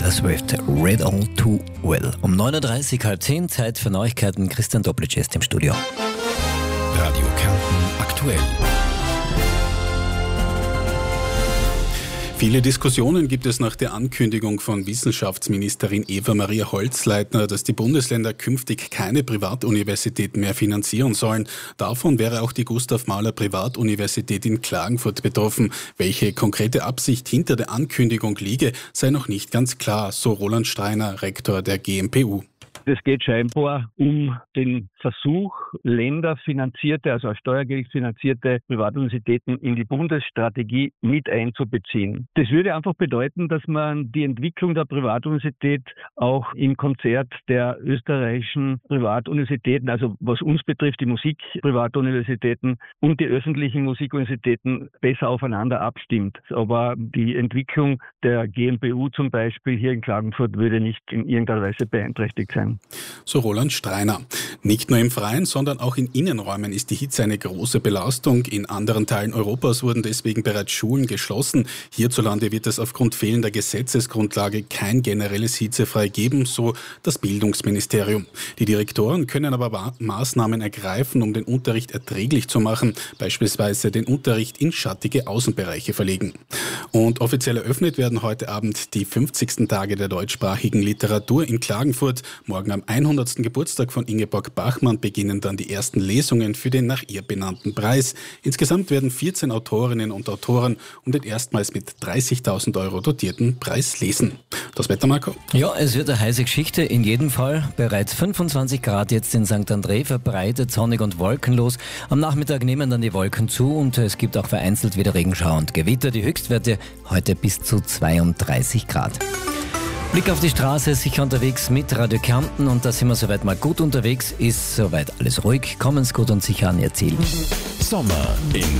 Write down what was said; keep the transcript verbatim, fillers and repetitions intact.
Taylor Swift, Read All Too Well. Um neun Uhr dreißig, halb zehn, Zeit für Neuigkeiten. Christian Doppelitsch ist im Studio. Radio Kärnten aktuell. Viele Diskussionen gibt es nach der Ankündigung von Wissenschaftsministerin Eva-Maria Holzleitner, dass die Bundesländer künftig keine Privatuniversitäten mehr finanzieren sollen. Davon wäre auch die Gustav-Mahler-Privatuniversität in Klagenfurt betroffen. Welche konkrete Absicht hinter der Ankündigung liege, sei noch nicht ganz klar, so Roland Streiner, Rektor der G M P U. Es geht scheinbar um den Versuch, länderfinanzierte, also aus Steuergeld finanzierte Privatuniversitäten in die Bundesstrategie mit einzubeziehen. Das würde einfach bedeuten, dass man die Entwicklung der Privatuniversität auch im Konzert der österreichischen Privatuniversitäten, also was uns betrifft, die Musikprivatuniversitäten und die öffentlichen Musikuniversitäten besser aufeinander abstimmt. Aber die Entwicklung der G M P U zum Beispiel hier in Klagenfurt würde nicht in irgendeiner Weise beeinträchtigt sein. So Roland Streiner. Nicht nur im Freien, sondern auch in Innenräumen ist die Hitze eine große Belastung. In anderen Teilen Europas wurden deswegen bereits Schulen geschlossen. Hierzulande wird es aufgrund fehlender Gesetzesgrundlage kein generelles Hitzefrei geben, so das Bildungsministerium. Die Direktoren können aber Maßnahmen ergreifen, um den Unterricht erträglich zu machen, beispielsweise den Unterricht in schattige Außenbereiche verlegen. Und offiziell eröffnet werden heute Abend die fünfzigsten Tage der deutschsprachigen Literatur in Klagenfurt. Morgen am hundertsten Geburtstag von Ingeborg Bachmann beginnen dann die ersten Lesungen für den nach ihr benannten Preis. Insgesamt werden vierzehn Autorinnen und Autoren um den erstmals mit dreißigtausend Euro dotierten Preis lesen. Das Wetter, Marco? Ja, es wird eine heiße Geschichte, in jedem Fall. Bereits fünfundzwanzig Grad jetzt in Sankt André, verbreitet, sonnig und wolkenlos. Am Nachmittag nehmen dann die Wolken zu und es gibt auch vereinzelt wieder Regenschauer und Gewitter. Die Höchstwerte heute bis zu zweiunddreißig Grad. Blick auf die Straße, sicher unterwegs mit Radio Kärnten und da sind wir soweit mal gut unterwegs. Ist soweit alles ruhig, kommen's gut und sicher an Ihr Ziel. Sommer in